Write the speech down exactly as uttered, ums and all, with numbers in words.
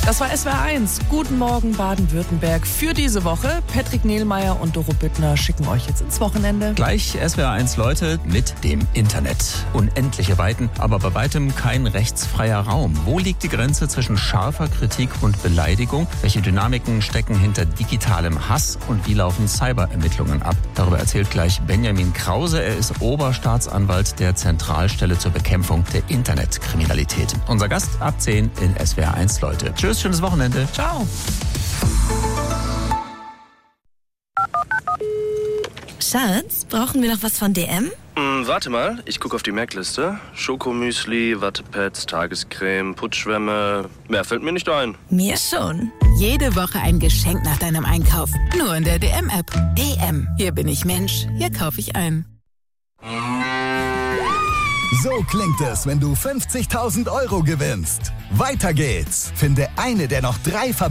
Das war S W R eins. Guten Morgen Baden-Württemberg für diese Woche. Patrick Nehlmeier und Doro Büttner schicken euch jetzt ins Wochenende. Gleich S W R eins Leute mit dem Internet. Unendliche Weiten, aber bei weitem kein rechtsfreier Raum. Wo liegt die Grenze zwischen scharfer Kritik und Beleidigung? Welche Dynamiken stecken hinter digitalem Hass und wie laufen Cyberermittlungen ab? Darüber erzählt gleich Benjamin Krause. Er ist Oberstaatsanwalt der Zentralstelle zur Bekämpfung der Internetkriminalität. Unser Gast ab zehn in S W R eins Leute. Tschüss, schönes Wochenende. Ciao. Schatz, brauchen wir noch was von D M? Hm, warte mal, ich gucke auf die Merkliste. Schokomüsli, Wattepads, Tagescreme, Putzschwämme. Mehr fällt mir nicht ein. Mir schon. Jede Woche ein Geschenk nach deinem Einkauf. Nur in der D M-App. D M. Hier bin ich Mensch. Hier kaufe ich ein. So klingt es, wenn du fünfzigtausend Euro gewinnst. Weiter geht's. Finde eine der noch drei Verbindungen.